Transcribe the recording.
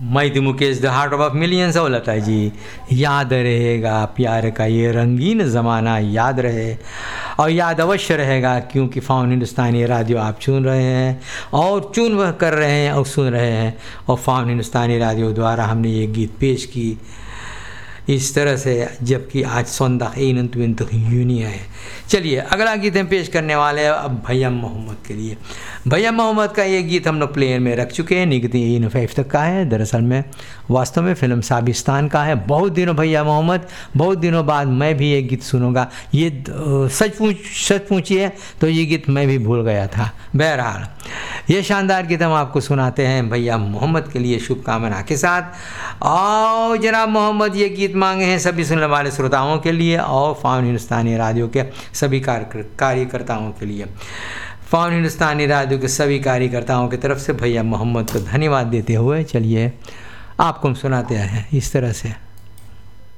मैं थी Mukesh the heart of millions और लता जी, याद रहेगा प्यार का ये रंगीन ज़माना, याद रहे और याद अवश्य रहेगा, क्योंकि फाउन हिंदुस्तानी रेडियो आप चुन रहे हैं और चुन वह कर रहे हैं और सुन रहे हैं, और फाउन हिंदुस्तानी रेडियो द्वारा हमने ये गीत पेश की इस तरह से, जबकि आज सौंदा यूनी है। चलिए अगला गीत हम पेश करने वाले हैं अब भैया मोहम्मद के लिए। भैया मोहम्मद का ये गीत हम लोग प्लेयर में रख चुके हैं, निगती 5 तक का है। दरअसल में वास्तव में फिल्म साबिस्तान का है। बहुत दिनों भैया मोहम्मद, बहुत दिनों बाद मैं भी ये गीत सुनूंगा, ये सच पूछिए तो ये गीत मैं भी भूल गया था। बहरहाल ये शानदार गीत हम आपको सुनाते हैं भैया मोहम्मद के लिए शुभकामना के साथ। और जनाब मोहम्मद ये गीत मांगे हैं सभी सुनने वाले श्रोताओं के लिए और फाउन हिंदुस्तानी रेडियो के सभी कार्यकर्ताओं के लिए। फाउन हिंदुस्तानी रेडियो के सभी कार्यकर्ताओं की तरफ से भैया मोहम्मद को धन्यवाद देते हुए चलिए आपको हम सुनाते हैं इस तरह से।